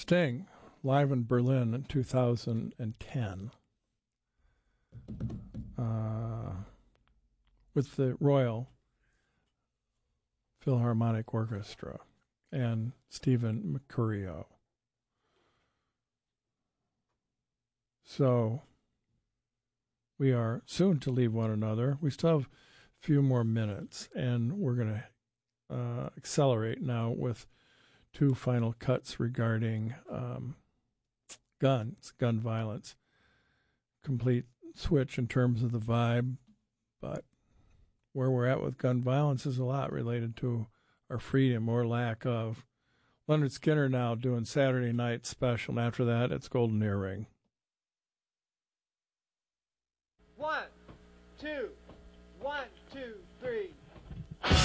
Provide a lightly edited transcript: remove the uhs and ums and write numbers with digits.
Sting, live in Berlin in 2010, with the Royal Philharmonic Orchestra and Stephen Mercurio. So we are soon to leave one another. We still have a few more minutes, and we're going to accelerate now with two final cuts regarding gun violence. Complete switch in terms of the vibe, but where we're at with gun violence is a lot related to our freedom or lack of. Leonard Skinner now doing Saturday Night Special, and after that, it's Golden Earring. 1, 2, 1,